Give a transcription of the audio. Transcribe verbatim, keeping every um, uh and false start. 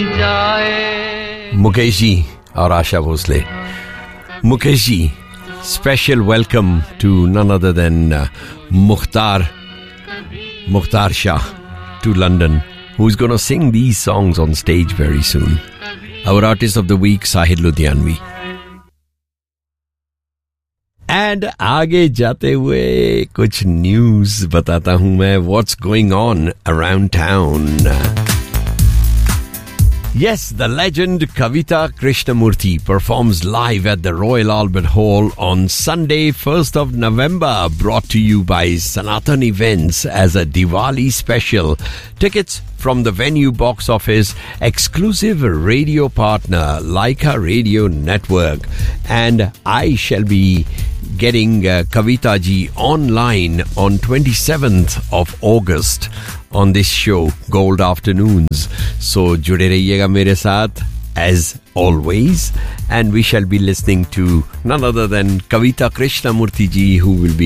मुकेश जी और Asha Bhosle. Mukesh ji, special welcome to none other than uh, Mukhtar Mukhtar Shah to London, who's going to sing these songs on stage very soon. Our artist of the week, Sahid Ludhianvi. And आगे जाते हुए कुछ news बताता हूँ मैं. What's going on around town? Yes, the legend Kavita Krishnamurthy performs live at the Royal Albert Hall on Sunday, first of November, brought to you by Sanatan Events as a Diwali special. Tickets from the venue box office, exclusive radio partner Laika Radio Network, and I shall be getting uh, Kavita ji online on twenty-seventh of August on this show, Gold Afternoons. So जुड़े रहिएगा मेरे साथ as always, and we shall be listening to none other than Kavita Krishnamurthy ji, who will be